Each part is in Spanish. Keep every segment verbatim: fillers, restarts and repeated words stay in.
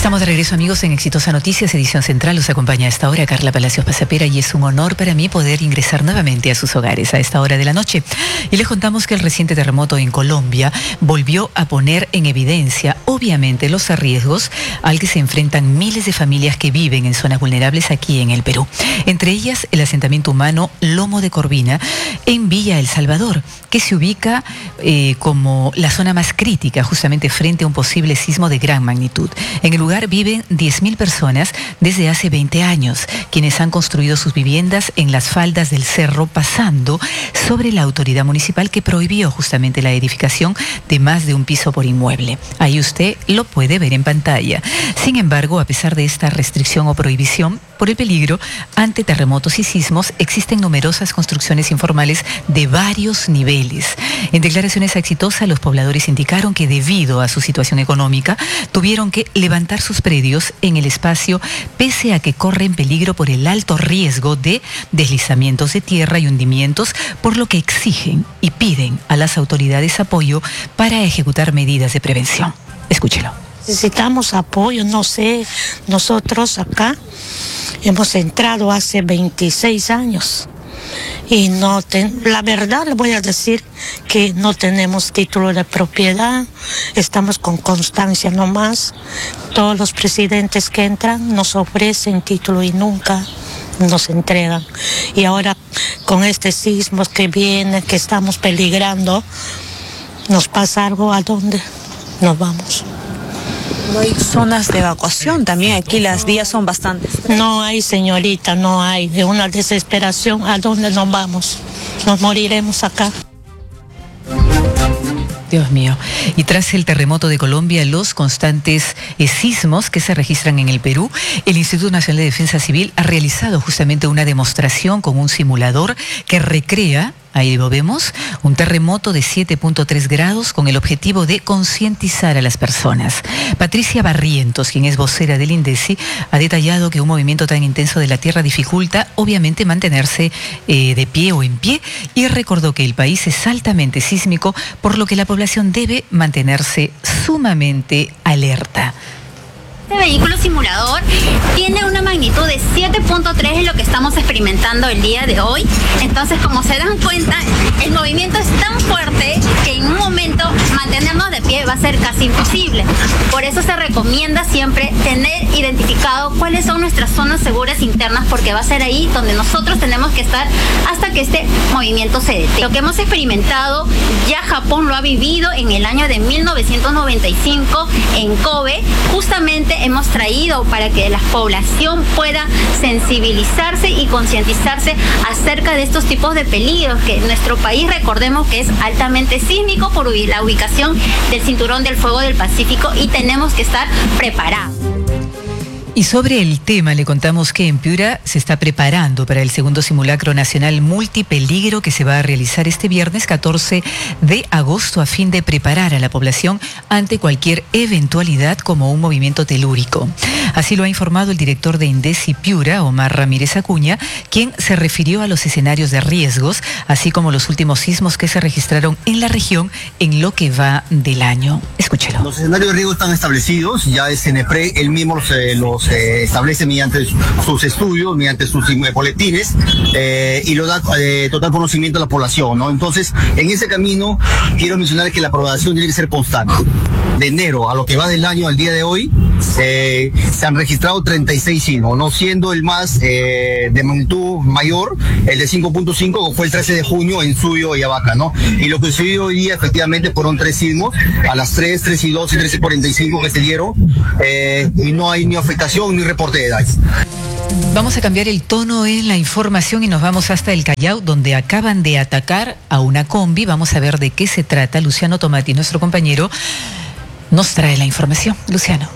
Estamos de regreso, amigos, en Exitosa Noticias, edición central. Los acompaña a esta hora Carla Palacios Pasapera y es un honor para mí poder ingresar nuevamente a sus hogares a esta hora de la noche. Y les contamos que el reciente terremoto en Colombia volvió a poner en evidencia, obviamente, los riesgos al que se enfrentan miles de familias que viven en zonas vulnerables aquí en el Perú. Entre ellas, el asentamiento humano Lomo de Corvina en Villa El Salvador, que se ubica eh, como la zona más crítica, justamente frente a un posible sismo de gran magnitud. En el lugar viven diez mil personas desde hace veinte años, quienes han construido sus viviendas en las faldas del cerro, pasando sobre la autoridad municipal que prohibió justamente la edificación de más de un piso por inmueble. Ahí usted lo puede ver en pantalla. Sin embargo, a pesar de esta restricción o prohibición, por el peligro ante terremotos y sismos, existen numerosas construcciones informales de varios niveles. En declaraciones a Exitosa, los pobladores indicaron que debido a su situación económica, tuvieron que levantar sus predios en el espacio, pese a que corren peligro por el alto riesgo de deslizamientos de tierra y hundimientos, por lo que exigen y piden a las autoridades apoyo para ejecutar medidas de prevención. Escúchelo. Necesitamos apoyo, no sé, nosotros acá hemos entrado hace veintiséis años y no ten, la verdad le voy a decir que no tenemos título de propiedad, estamos con constancia nomás. Todos los presidentes que entran nos ofrecen título y nunca nos entregan. Y ahora con este sismo que viene, que estamos peligrando, nos pasa algo, ¿a dónde nos vamos? No hay zonas de evacuación, también aquí las vías son bastantes. No hay, señorita, no hay. De una desesperación, ¿a dónde nos vamos? Nos moriremos acá. Dios mío. Y tras el terremoto de Colombia, los constantes eh, sismos que se registran en el Perú, el Instituto Nacional de Defensa Civil ha realizado justamente una demostración con un simulador que recrea, ahí lo vemos, un terremoto de siete punto tres grados con el objetivo de concientizar a las personas. Patricia Barrientos, quien es vocera del INDECI, ha detallado que un movimiento tan intenso de la Tierra dificulta, obviamente, mantenerse eh, de pie o en pie, y recordó que el país es altamente sísmico, por lo que la población debe mantenerse sumamente alerta. Este vehículo simulador tiene una magnitud de siete punto tres, es lo que estamos experimentando el día de hoy. Entonces, como se dan cuenta, el movimiento es tan fuerte que en un momento mantenernos de pie va a ser casi imposible. Por eso se recomienda siempre tener identificado cuáles son nuestras zonas seguras internas, porque va a ser ahí donde nosotros tenemos que estar hasta que este movimiento se detenga. Lo que hemos experimentado, ya Japón lo ha vivido en el año de mil novecientos noventa y cinco en Kobe. Justamente hemos traído para que la población pueda sensibilizarse y concientizarse acerca de estos tipos de peligros, que nuestro país, recordemos que es altamente sísmico por la ubicación del cinturón del fuego del Pacífico, y tenemos que estar preparados. Y sobre el tema le contamos que en Piura se está preparando para el segundo simulacro nacional multipeligro que se va a realizar este viernes catorce de agosto a fin de preparar a la población ante cualquier eventualidad como un movimiento telúrico. Así lo ha informado el director de INDECI Piura, Omar Ramírez Acuña, quien se refirió a los escenarios de riesgos, así como los últimos sismos que se registraron en la región en lo que va del año. Escúchelo. Los escenarios de riesgo están establecidos, ya el CENEPRE, él mismo los, eh, los se establece mediante sus estudios, mediante sus boletines, eh, y lo da eh, total conocimiento a la población, ¿no? Entonces, en ese camino, quiero mencionar que la aprobación tiene que ser constante. De enero a lo que va del año al día de hoy, eh, se han registrado treinta y seis sismos, no siendo el más eh, de magnitud mayor, el de cinco punto cinco, que fue el trece de junio en Suyo y Abaca, ¿no? Y lo que sucedió hoy día, efectivamente, fueron tres sismos, a las tres, tres y dos y tres y cuarenta y cinco que se dieron, eh, y no hay ni afectación ni reporte de daños. Vamos a cambiar el tono en la información y nos vamos hasta el Callao, donde acaban de atacar a una combi. Vamos a ver de qué se trata. Luciano Tomati, nuestro compañero, nos trae la información. Luciano.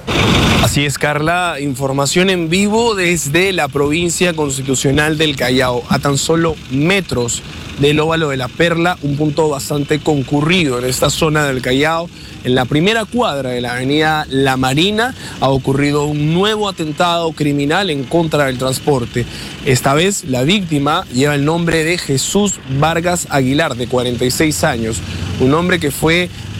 Así es, Carla, información en vivo desde la provincia constitucional del Callao, a tan solo metros del Óvalo de la Perla, un punto bastante concurrido en esta zona del Callao. En la primera cuadra de la avenida La Marina ha ocurrido un nuevo atentado criminal en contra del transporte. Esta vez la víctima lleva el nombre de Jesús Vargas Aguilar, de cuarenta y seis años, un hombre que fue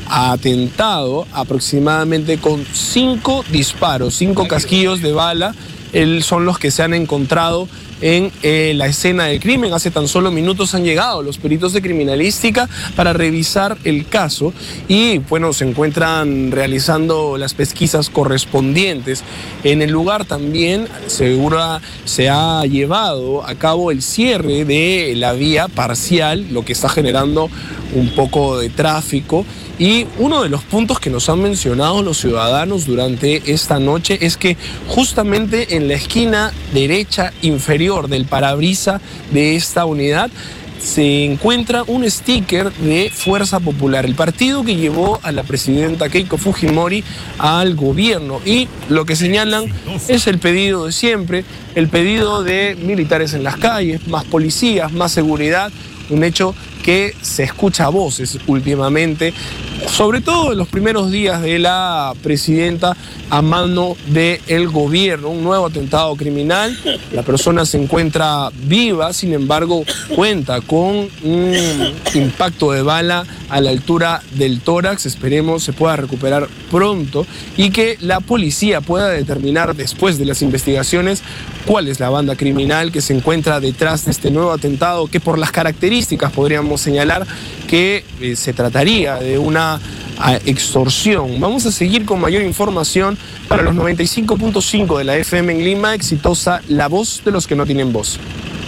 atentado aproximadamente con cinco disparos, cinco casquillos de bala. El, son los que se han encontrado en eh, la escena del crimen. Hace tan solo minutos han llegado los peritos de criminalística para revisar el caso y bueno, se encuentran realizando las pesquisas correspondientes. En el lugar también segura, se ha llevado a cabo el cierre de la vía parcial, lo que está generando un poco de tráfico. Y uno de los puntos que nos han mencionado los ciudadanos durante esta noche es que justamente en la esquina derecha inferior del parabrisa de esta unidad se encuentra un sticker de Fuerza Popular, el partido que llevó a la presidenta Keiko Fujimori al gobierno. Y lo que señalan es el pedido de siempre, el pedido de militares en las calles, más policías, más seguridad, un hecho que se escucha a voces últimamente, sobre todo en los primeros días de la presidenta a mano del gobierno. Un nuevo atentado criminal, la persona se encuentra viva, sin embargo cuenta con un impacto de bala a la altura del tórax. Esperemos se pueda recuperar pronto y que la policía pueda determinar después de las investigaciones cuál es la banda criminal que se encuentra detrás de este nuevo atentado, que por las características podríamos señalar que eh, se trataría de una eh, extorsión. Vamos a seguir con mayor información para los noventa y cinco punto cinco de la F M en Lima, exitosa La Voz de los que no tienen voz.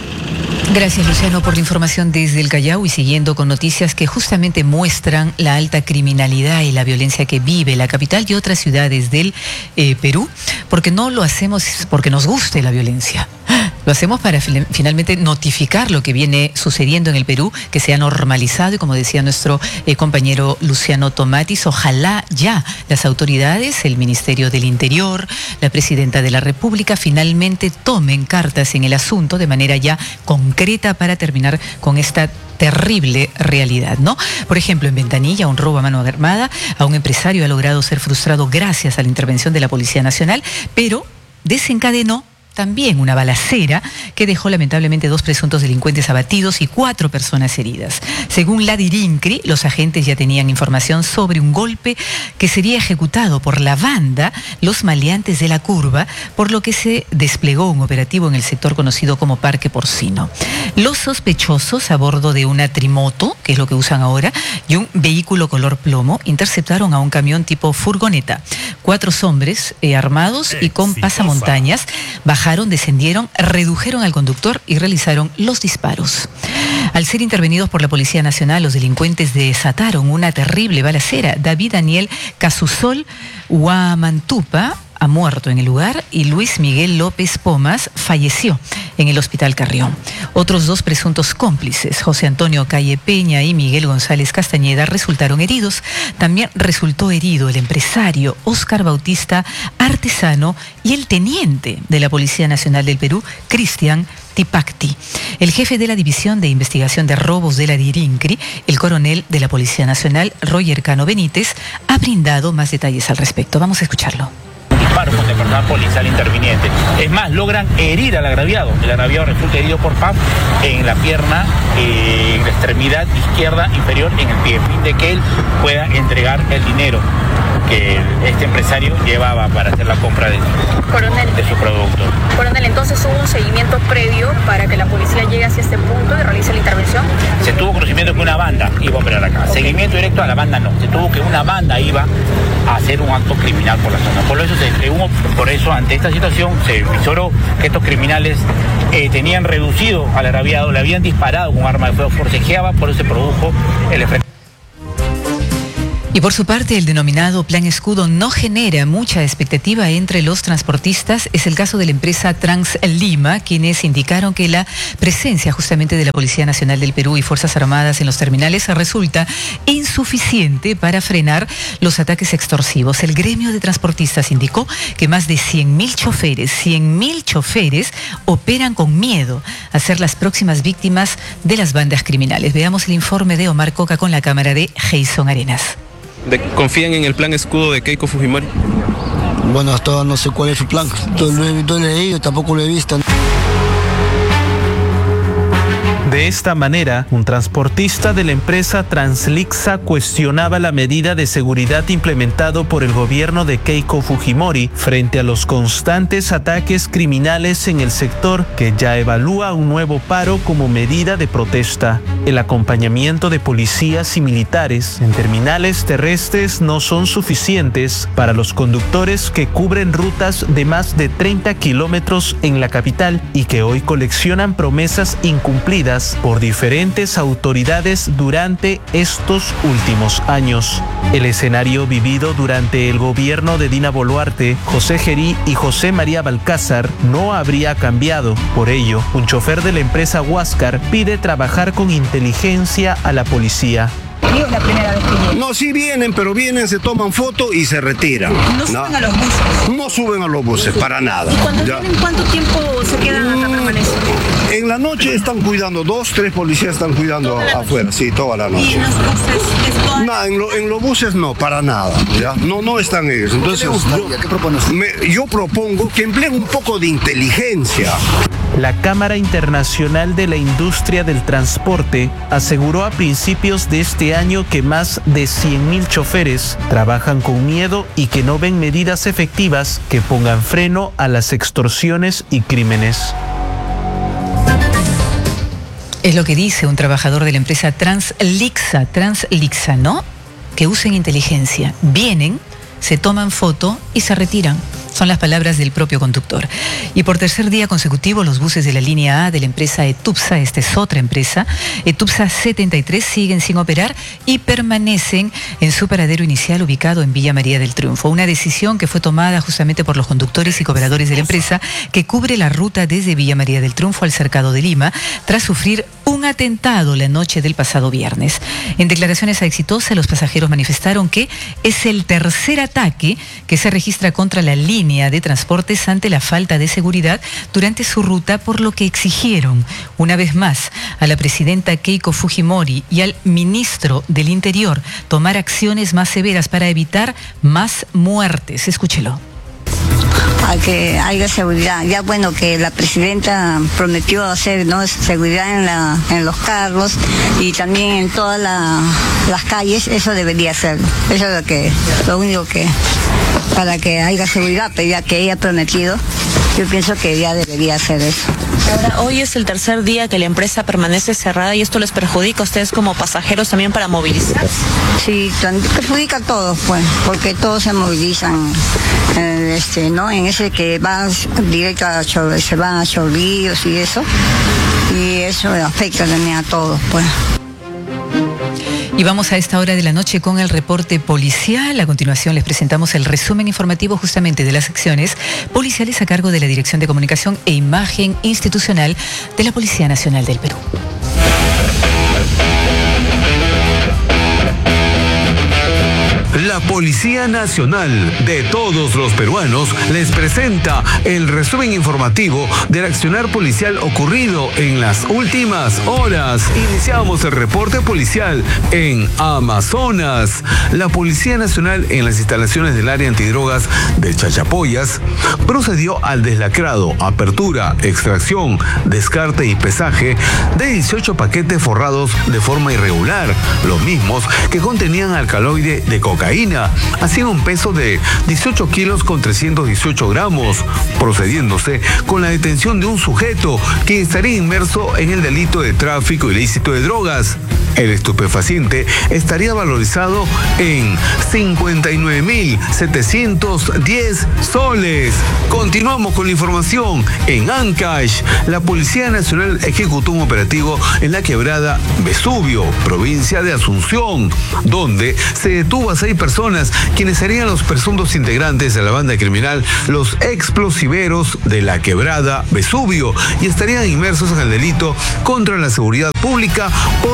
Gracias, Luciano, por la información desde el Callao y siguiendo con noticias que justamente muestran la alta criminalidad y la violencia que vive la capital y otras ciudades del eh, Perú, porque no lo hacemos porque nos guste la violencia. Lo hacemos para finalmente notificar lo que viene sucediendo en el Perú, que se ha normalizado y como decía nuestro eh, compañero Luciano Tomatis, ojalá ya las autoridades, el Ministerio del Interior, la Presidenta de la República finalmente tomen cartas en el asunto de manera ya concreta para terminar con esta terrible realidad, ¿no? Por ejemplo, en Ventanilla, un robo a mano armada a un empresario ha logrado ser frustrado gracias a la intervención de la Policía Nacional, pero desencadenó también una balacera que dejó lamentablemente dos presuntos delincuentes abatidos y cuatro personas heridas. Según la Dirincri, los agentes ya tenían información sobre un golpe que sería ejecutado por la banda Los Maleantes de la Curva, por lo que se desplegó un operativo en el sector conocido como Parque Porcino. Los sospechosos a bordo de una trimoto, que es lo que usan ahora, y un vehículo color plomo, interceptaron a un camión tipo furgoneta. Cuatro hombres eh, armados y con pasamontañas bajaron Bajaron, descendieron, redujeron al conductor y realizaron los disparos. Al ser intervenidos por la Policía Nacional, los delincuentes desataron una terrible balacera. David Daniel Casusol Huamantupa ha muerto en el lugar y Luis Miguel López Pomas falleció en el Hospital Carrión. Otros dos presuntos cómplices, José Antonio Calle Peña y Miguel González Castañeda, resultaron heridos. También resultó herido el empresario Óscar Bautista Artesano y el teniente de la Policía Nacional del Perú, Cristian Tipacti. El jefe de la División de Investigación de Robos de la Dirincri, el coronel de la Policía Nacional, Roger Cano Benítez, ha brindado más detalles al respecto. Vamos a escucharlo. Disparo contra el personal policial interviniente. Es más, logran herir al agraviado. El agraviado resulta herido por P A F en la pierna, eh, en la extremidad izquierda inferior, en el pie, a fin de que él pueda entregar el dinero que este empresario llevaba para hacer la compra de, Coronel, de su producto. Coronel, entonces hubo un seguimiento previo para que la policía llegue hacia este punto y realice la intervención. Se tuvo conocimiento que una banda iba a operar acá. Okay. Seguimiento directo a la banda no. Se tuvo que una banda iba a hacer un acto criminal por la zona. Por eso, se, hubo, por eso ante esta situación se visoró que estos criminales eh, tenían reducido al agraviado, le habían disparado con arma de fuego, forcejeaba, por eso se produjo el efecto. Y por su parte, el denominado Plan Escudo no genera mucha expectativa entre los transportistas. Es el caso de la empresa Translima, quienes indicaron que la presencia justamente de la Policía Nacional del Perú y Fuerzas Armadas en los terminales resulta insuficiente para frenar los ataques extorsivos. El gremio de transportistas indicó que más de cien mil choferes, cien mil choferes operan con miedo a ser las próximas víctimas de las bandas criminales. Veamos el informe de Omar Coca con la cámara de Jason Arenas. De, ¿Confían en el plan escudo de Keiko Fujimori? Bueno, hasta ahora no sé cuál es su plan. Todo lo he, todo lo he leído, tampoco lo he visto. De esta manera, un transportista de la empresa Translixa cuestionaba la medida de seguridad implementado por el gobierno de Keiko Fujimori frente a los constantes ataques criminales en el sector, que ya evalúa un nuevo paro como medida de protesta. El acompañamiento de policías y militares en terminales terrestres no son suficientes para los conductores que cubren rutas de más de treinta kilómetros en la capital y que hoy coleccionan promesas incumplidas por diferentes autoridades durante estos últimos años. El escenario vivido durante el gobierno de Dina Boluarte, José Gerí y José María Balcázar no habría cambiado. Por ello, un chofer de la empresa Huáscar pide trabajar con inteligencia a la policía. ¿Es la primera vez que vienen? No, sí vienen, pero vienen, se toman foto y se retiran. ¿No suben ¿no? a los buses? No suben a los buses, para nada. ¿Y cuando ¿Ya? vienen, cuánto tiempo se quedan acá, permanecen? En la noche están cuidando, dos, tres policías están cuidando afuera, sí, toda la noche. ¿Y en los buses? ¿Es toda... No, en, lo, en los buses no, para nada, ¿ya? No, no están ellos. Entonces, yo, ¿Qué propones? Me, yo propongo que empleen un poco de inteligencia. La Cámara Internacional de la Industria del Transporte aseguró a principios de este año que más de cien mil choferes trabajan con miedo y que no ven medidas efectivas que pongan freno a las extorsiones y crímenes. Es lo que dice un trabajador de la empresa Translixa, Translixa, ¿no? Que usen inteligencia. Vienen, se toman foto y se retiran. Son las palabras del propio conductor. Y por tercer día consecutivo, los buses de la línea A de la empresa Etupsa, esta es otra empresa, Etupsa setenta y tres, siguen sin operar y permanecen en su paradero inicial ubicado en Villa María del Triunfo. Una decisión que fue tomada justamente por los conductores y cooperadores de la empresa que cubre la ruta desde Villa María del Triunfo al Cercado de Lima, tras sufrir un atentado la noche del pasado viernes. En declaraciones a Exitosa, los pasajeros manifestaron que es el tercer ataque que se registra contra la línea de transportes ante la falta de seguridad durante su ruta, por lo que exigieron una vez más a la presidenta Keiko Fujimori y al ministro del Interior tomar acciones más severas para evitar más muertes. Escúchelo. A que haya seguridad. Ya bueno, que la presidenta prometió hacer no seguridad en la en los carros y también en todas la, las calles, eso debería ser. Eso es lo que lo único que para que haya seguridad, pero ya que ella ha prometido, yo pienso que ya debería hacer eso. Ahora, hoy es el tercer día que la empresa permanece cerrada y esto les perjudica a ustedes como pasajeros también para movilizarse. Sí, perjudica a todos, pues, porque todos se movilizan, eh, este, ¿no? En ese que van directo a Chor- se van a Chorrillos y eso, y eso afecta también a todos, pues. Y vamos a esta hora de la noche con el reporte policial. A continuación les presentamos el resumen informativo justamente de las acciones policiales a cargo de la Dirección de Comunicación e Imagen Institucional de la Policía Nacional del Perú. La Policía Nacional de todos los peruanos les presenta el resumen informativo del accionar policial ocurrido en las últimas horas. Iniciamos el reporte policial en Amazonas. La Policía Nacional, en las instalaciones del área antidrogas de Chachapoyas, procedió al deslacrado, apertura, extracción, descarte y pesaje de dieciocho paquetes forrados de forma irregular, los mismos que contenían alcaloide de cocaína, así un peso de dieciocho kilos con trescientos dieciocho gramos, procediéndose con la detención de un sujeto que estaría inmerso en el delito de tráfico ilícito de drogas. El estupefaciente estaría valorizado en cincuenta y nueve mil setecientos diez soles. Continuamos con la información en Ancash. La Policía Nacional ejecutó un operativo en la quebrada Vesubio, provincia de Asunción, donde se detuvo a seis personas quienes serían los presuntos integrantes de la banda criminal Los Explosiveros de la quebrada Vesubio y estarían inmersos en el delito contra la seguridad pública por tenencia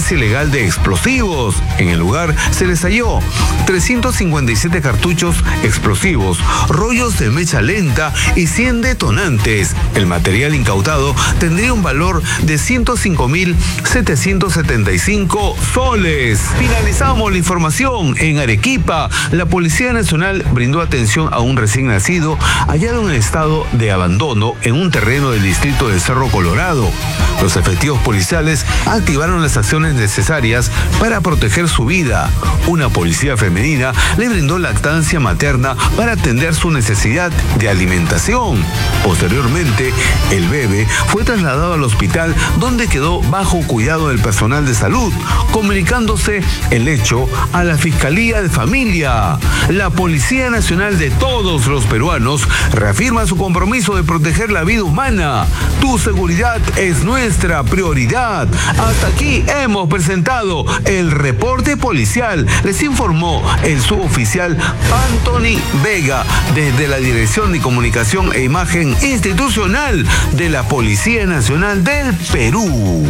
procedencia ilegal de explosivos. En el lugar se les halló trescientos cincuenta y siete cartuchos explosivos, rollos de mecha lenta y cien detonantes. El material incautado tendría un valor de ciento cinco mil setecientos setenta y cinco soles. Finalizamos la información. En Arequipa, la Policía Nacional brindó atención a un recién nacido hallado en estado de abandono en un terreno del distrito de Cerro Colorado. Los efectivos policiales activaron las acciones necesarias para proteger su vida. Una policía femenina le brindó lactancia materna para atender su necesidad de alimentación. Posteriormente, el bebé fue trasladado al hospital donde quedó bajo cuidado del personal de salud, comunicándose el hecho a la Fiscalía de Familia. La Policía Nacional de todos los peruanos reafirma su compromiso de proteger la vida humana. Tu seguridad es nuestra prioridad. Hasta aquí hemos presentado el reporte policial. Les informó el suboficial Anthony Vega desde la Dirección de Comunicación e Imagen Institucional de la Policía Nacional del Perú.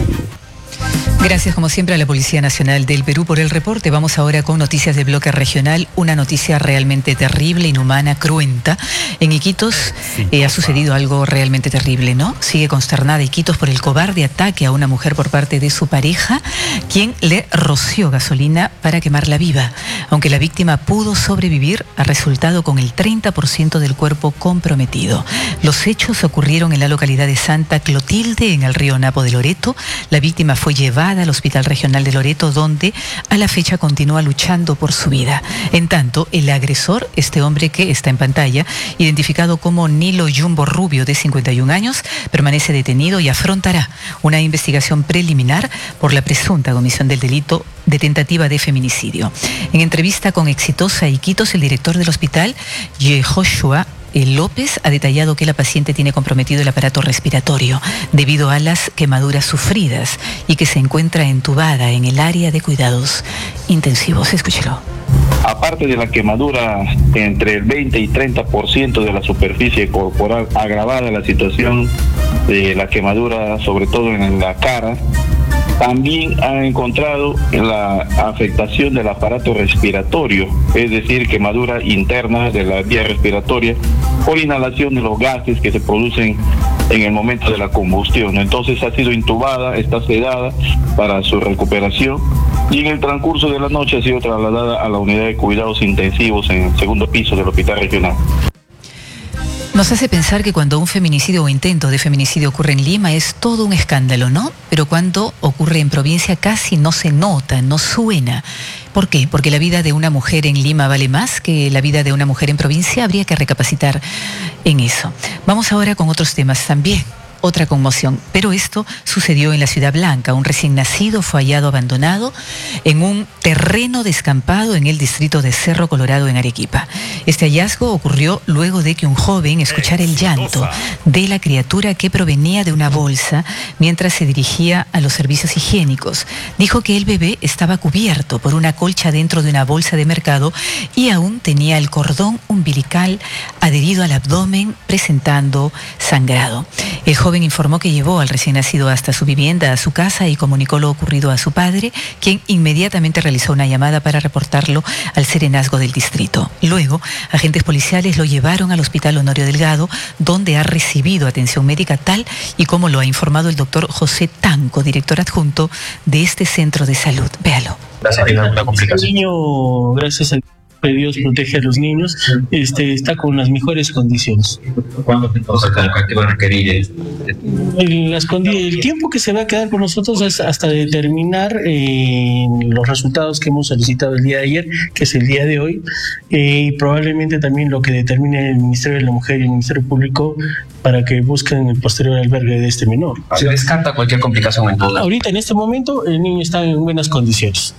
Gracias como siempre a la Policía Nacional del Perú por el reporte. Vamos ahora con noticias de bloque regional. Una noticia realmente terrible, inhumana, cruenta. En Iquitos eh, ha sucedido algo realmente terrible, ¿no? Sigue consternada Iquitos por el cobarde ataque a una mujer por parte de su pareja, quien le roció gasolina para quemarla viva. Aunque la víctima pudo sobrevivir, ha resultado con el treinta por ciento del cuerpo comprometido. Los hechos ocurrieron en la localidad de Santa Clotilde, en el río Napo de Loreto. La víctima fue llevada al Hospital Regional de Loreto, donde a la fecha continúa luchando por su vida. En tanto, el agresor, este hombre que está en pantalla, identificado como Nilo Jumbo Rubio, de cincuenta y un años, permanece detenido y afrontará una investigación preliminar por la presunta comisión del delito de tentativa de feminicidio. En entrevista con Exitosa Iquitos, el director del hospital, Yehoshua López, ha detallado que la paciente tiene comprometido el aparato respiratorio debido a las quemaduras sufridas y que se encuentra entubada en el área de cuidados intensivos. Escúchelo. Aparte de la quemadura entre el veinte y treinta por ciento de la superficie corporal, agravada la situación de la quemadura, sobre todo en la cara, también han encontrado la afectación del aparato respiratorio, es decir, quemadura interna de la vía respiratoria por inhalación de los gases que se producen en el momento de la combustión. Entonces ha sido intubada, está sedada para su recuperación y en el transcurso de la noche ha sido trasladada a la unidad de cuidados intensivos en el segundo piso del hospital regional. Nos hace pensar que cuando un feminicidio o intento de feminicidio ocurre en Lima es todo un escándalo, ¿no? Pero cuando ocurre en provincia casi no se nota, no suena. ¿Por qué? Porque la vida de una mujer en Lima vale más que la vida de una mujer en provincia. Habría que recapacitar en eso. Vamos ahora con otros temas también. Otra conmoción, pero esto sucedió en la Ciudad Blanca. Un recién nacido fue hallado abandonado en un terreno descampado en el distrito de Cerro Colorado, en Arequipa. Este hallazgo ocurrió luego de que un joven escuchara el llanto de la criatura que provenía de una bolsa mientras se dirigía a los servicios higiénicos. Dijo que el bebé estaba cubierto por una colcha dentro de una bolsa de mercado y aún tenía el cordón umbilical adherido al abdomen, presentando sangrado. El joven informó que llevó al recién nacido hasta su vivienda, a su casa, y comunicó lo ocurrido a su padre, quien inmediatamente realizó una llamada para reportarlo al serenazgo del distrito. Luego, agentes policiales lo llevaron al Hospital Honorio Delgado, donde ha recibido atención médica, tal y como lo ha informado el doctor José Tanco, director adjunto de este centro de salud. Véalo. Gracias, alguna complicación. El niño, gracias a Dios protege a los niños, este, está con las mejores condiciones. ¿Cuándo qué va a requerir? El, las, el tiempo que se va a quedar con nosotros es hasta determinar eh, los resultados que hemos solicitado el día de ayer, que es el día de hoy, eh, y probablemente también lo que determine el Ministerio de la Mujer y el Ministerio Público para que busquen el posterior albergue de este menor. ¿Se descarta cualquier complicación en todo? Ahorita, en este momento, el niño está en buenas condiciones.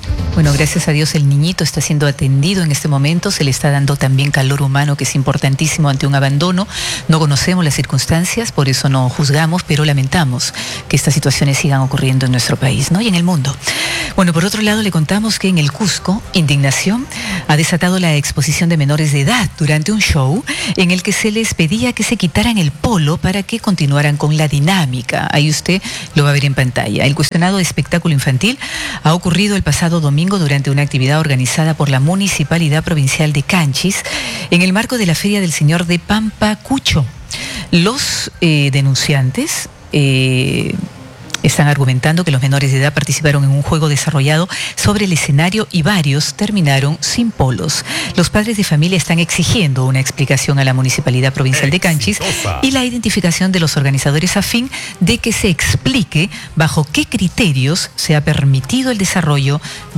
Bueno, gracias a Dios el niñito está siendo atendido en este momento, se le está dando también calor humano, que es importantísimo ante un abandono. No conocemos las circunstancias, por eso no juzgamos, pero lamentamos que estas situaciones sigan ocurriendo en nuestro país, ¿no? Y en el mundo. Bueno, por otro lado, le contamos que en el Cusco, indignación ha desatado la exposición de menores de edad durante un show en el que se les pedía que se quitaran el polo para que continuaran con la dinámica. Ahí usted lo va a ver en pantalla. El cuestionado espectáculo infantil ha ocurrido el pasado domingo durante una actividad organizada por la Municipalidad Provincial de Canchis en el marco de la Feria del Señor de Pampacucho. Los eh, denunciantes eh, están argumentando que los menores de edad participaron en un juego desarrollado sobre el escenario y varios terminaron sin polos. Los padres de familia están exigiendo una explicación a la Municipalidad Provincial de Canchis y la identificación de los organizadores a fin de que se explique bajo qué criterios se ha permitido el desarrollo